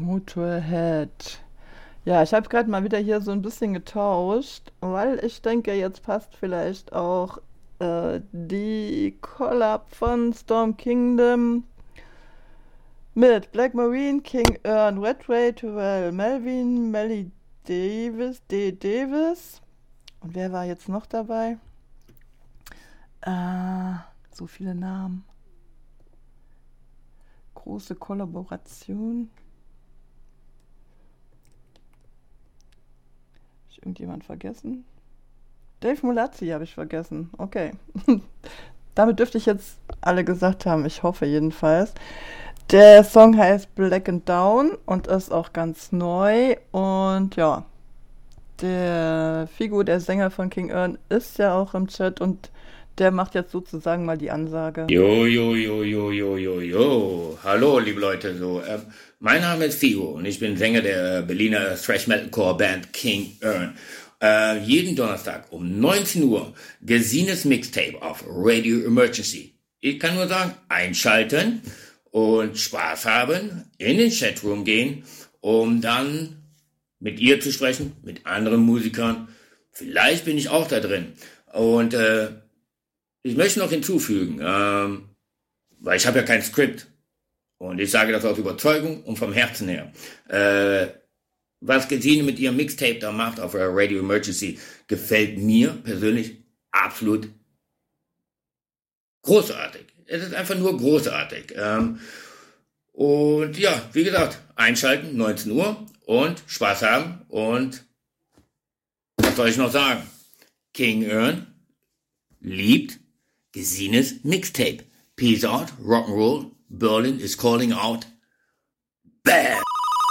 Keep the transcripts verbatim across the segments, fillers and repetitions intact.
Motorhead. Ja, ich habe gerade mal wieder hier so ein bisschen getauscht, weil ich denke, jetzt passt vielleicht auch äh, die Collab von Storm Kingdom mit Black Marine, King Ern, Red Ray, Terrell, Melvin, Melly Davis, D. Davis. Und wer war jetzt noch dabei? Äh, so viele Namen. Große Kollaboration. Hab ich irgendjemand vergessen? Dave Mulazzi habe ich vergessen. Okay. Damit dürfte ich jetzt alle gesagt haben. Ich hoffe jedenfalls. Der Song heißt Black and Down und ist auch ganz neu. Und ja, der Figo, der Sänger von King Ern, ist ja auch im Chat und der macht jetzt sozusagen mal die Ansage. Jo, jo, jo, jo, jo, jo, jo. Hallo, liebe Leute. So, ähm, mein Name ist Figo und ich bin Sänger der Berliner Thrash-Metal-Core-Band King Ern. Äh, jeden Donnerstag um neunzehn Uhr Gesines Mixtape auf Radio Emergency. Ich kann nur sagen, einschalten und Spaß haben, in den Chatroom gehen, um dann mit ihr zu sprechen, mit anderen Musikern. Vielleicht bin ich auch da drin. Und äh, ich möchte noch hinzufügen, ähm, weil ich habe ja kein Skript und ich sage das aus Überzeugung und vom Herzen her. Äh, was Gesine mit ihrem Mixtape da macht auf Radio Emergency, gefällt mir persönlich absolut großartig. Es ist einfach nur großartig. Ähm, und ja, wie gesagt, einschalten, neunzehn Uhr und Spaß haben und was soll ich noch sagen? King Ern liebt Gesines Mixtape. Peace out, Rock'n'Roll, Berlin is calling out. Bam!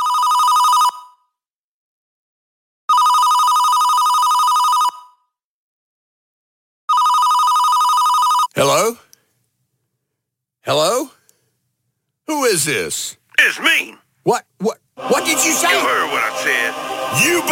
Hello? Hello? Who is this? It's me. What? What? What did you say? You heard what I said. You